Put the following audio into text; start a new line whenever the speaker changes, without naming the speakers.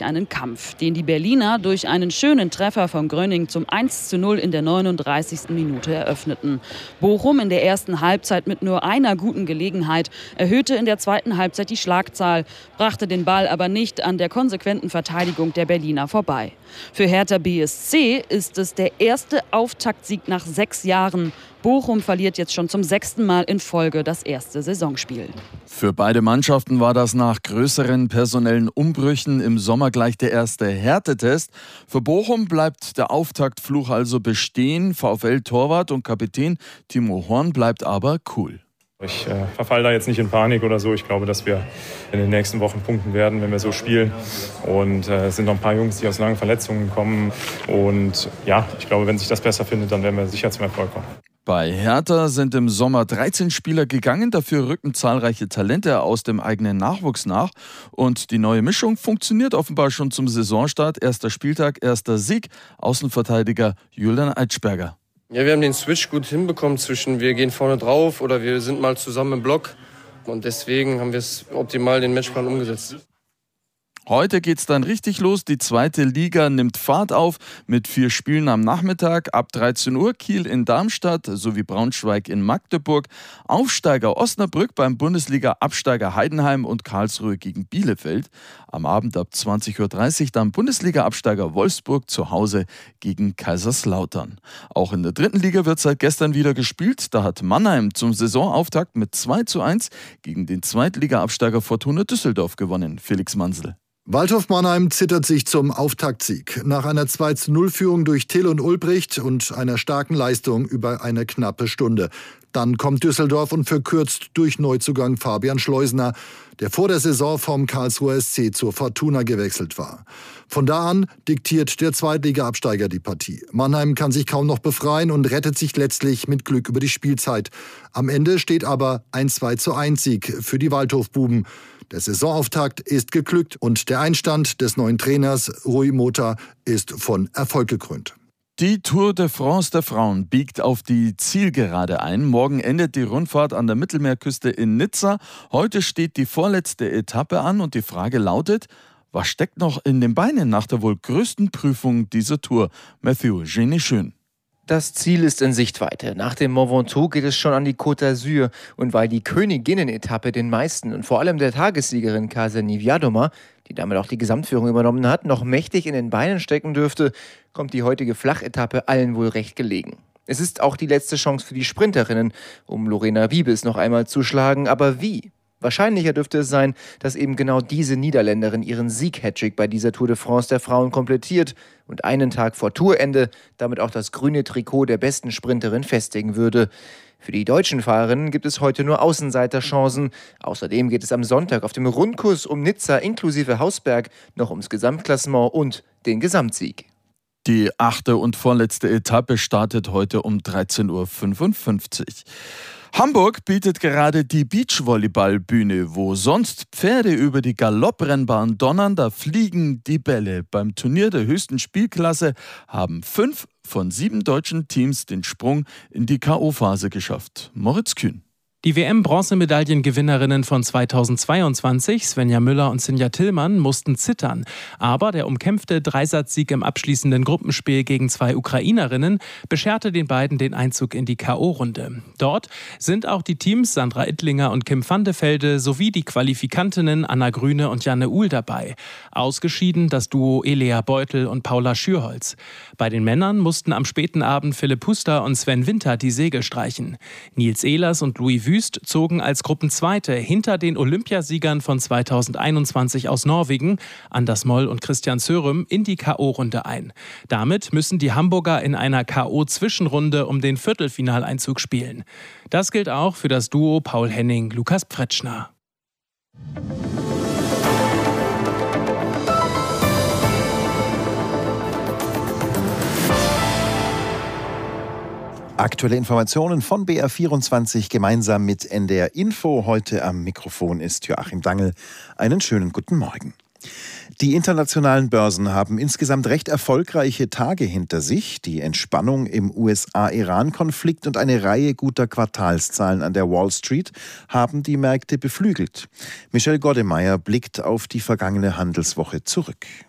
wirklich einen Kampf, den die Berliner durch einen schönen Treffer von Gröning zum 1:0 in der 39. Minute eröffneten. Bochum in der ersten Halbzeit mit nur einer guten Gelegenheit erhöhte in der zweiten Halbzeit die Schlagzahl, brachte den Ball aber nicht an der konsequenten Verteidigung der Berliner vorbei. Für Hertha BSC ist es der erste Auftaktsieg nach 6 Jahren. Bochum verliert jetzt schon zum 6. Mal in Folge das erste Saisonspiel.
Für beide Mannschaften war das nach größeren personellen Umbrüchen im Sommer gleich der erste Härtetest. Für Bochum bleibt der Auftaktfluch also bestehen. VfL-Torwart und Kapitän Timo Horn bleibt aber cool.
Ich verfalle da jetzt nicht in Panik oder so. Ich glaube, dass wir in den nächsten Wochen punkten werden, wenn wir so spielen. Und es sind noch ein paar Jungs, die aus langen Verletzungen kommen. Und ja, ich glaube, wenn sich das besser findet, dann werden wir sicher zum Erfolg kommen.
Bei Hertha sind im Sommer 13 Spieler gegangen, dafür rücken zahlreiche Talente aus dem eigenen Nachwuchs nach. Und die neue Mischung funktioniert offenbar schon zum Saisonstart. Erster Spieltag, erster Sieg. Außenverteidiger Julian Eitschberger.
Ja, wir haben den Switch gut hinbekommen zwischen wir gehen vorne drauf oder wir sind mal zusammen im Block. Und deswegen haben wir es optimal den Matchplan umgesetzt.
Heute geht's dann richtig los. Die zweite Liga nimmt Fahrt auf mit 4 Spielen am Nachmittag. Ab 13 Uhr Kiel in Darmstadt sowie Braunschweig in Magdeburg. Aufsteiger Osnabrück beim Bundesliga-Absteiger Heidenheim und Karlsruhe gegen Bielefeld. Am Abend ab 20:30 Uhr dann Bundesliga-Absteiger Wolfsburg zu Hause gegen Kaiserslautern. Auch in der dritten Liga wird seit gestern wieder gespielt. Da hat Mannheim zum Saisonauftakt mit 2:1 gegen den Zweitliga-Absteiger Fortuna Düsseldorf gewonnen. Felix Mansel.
Waldhof Mannheim zittert sich zum Auftaktsieg. Nach einer 2:0-Führung durch Till und Ulbricht und einer starken Leistung über eine knappe Stunde. Dann kommt Düsseldorf und verkürzt durch Neuzugang Fabian Schleusener, der vor der Saison vom Karlsruher SC zur Fortuna gewechselt war. Von da an diktiert der Zweitliga-Absteiger die Partie. Mannheim kann sich kaum noch befreien und rettet sich letztlich mit Glück über die Spielzeit. Am Ende steht aber ein 2:1-Sieg für die Waldhofbuben. Der Saisonauftakt ist geglückt und der Einstand des neuen Trainers Rui Mota ist von Erfolg gekrönt.
Die Tour de France der Frauen biegt auf die Zielgerade ein. Morgen endet die Rundfahrt an der Mittelmeerküste in Nizza. Heute steht die vorletzte Etappe an und die Frage lautet, was steckt noch in den Beinen nach der wohl größten Prüfung dieser Tour? Mathieu Géné-Schön.
Das Ziel ist in Sichtweite. Nach dem Mont Ventoux geht es schon an die Côte d'Azur. Und weil die Königinnen-Etappe den meisten und vor allem der Tagessiegerin Kasia Niewiadoma, die damit auch die Gesamtführung übernommen hat, noch mächtig in den Beinen stecken dürfte, kommt die heutige Flachetappe allen wohl recht gelegen. Es ist auch die letzte Chance für die Sprinterinnen, um Lorena Wiebes noch einmal zu schlagen. Aber wie? Wahrscheinlicher dürfte es sein, dass eben genau diese Niederländerin ihren Sieg-Hattrick bei dieser Tour de France der Frauen komplettiert und einen Tag vor Tourende damit auch das grüne Trikot der besten Sprinterin festigen würde. Für die deutschen Fahrerinnen gibt es heute nur Außenseiterchancen. Außerdem geht es am Sonntag auf dem Rundkurs um Nizza inklusive Hausberg noch ums Gesamtklassement und den Gesamtsieg.
Die 8. und vorletzte Etappe startet heute um 13:55 Uhr. Hamburg bietet gerade die Beachvolleyballbühne, wo sonst Pferde über die Galopprennbahn donnern, da fliegen die Bälle. Beim Turnier der höchsten Spielklasse haben 5 von 7 deutschen Teams den Sprung in die K.O.-Phase geschafft. Moritz Kühn.
Die WM-Bronzemedaillengewinnerinnen von 2022, Svenja Müller und Sinja Tillmann, mussten zittern. Aber der umkämpfte Dreisatzsieg im abschließenden Gruppenspiel gegen 2 Ukrainerinnen bescherte den beiden den Einzug in die K.O.-Runde. Dort sind auch die Teams Sandra Ittlinger und Kim van de Velde sowie die Qualifikantinnen Anna Grüne und Janne Uhl dabei. Ausgeschieden das Duo Elea Beutel und Paula Schürholz. Bei den Männern mussten am späten Abend Philipp Huster und Sven Winter die Segel streichen. Nils Ehlers und Louis Wüst zogen als Gruppenzweite hinter den Olympiasiegern von 2021 aus Norwegen, Anders Moll und Christian Sørum, in die K.O.-Runde ein. Damit müssen die Hamburger in einer K.O.-Zwischenrunde um den Viertelfinaleinzug spielen. Das gilt auch für das Duo Paul Henning-Lukas Pfretschner.
Aktuelle Informationen von BR24 gemeinsam mit NDR Info. Heute am Mikrofon ist Joachim Dangl. Einen schönen guten Morgen. Die internationalen Börsen haben insgesamt recht erfolgreiche Tage hinter sich. Die Entspannung im USA-Iran-Konflikt und eine Reihe guter Quartalszahlen an der Wall Street haben die Märkte beflügelt. Michel Goddemeyer blickt auf die vergangene Handelswoche zurück.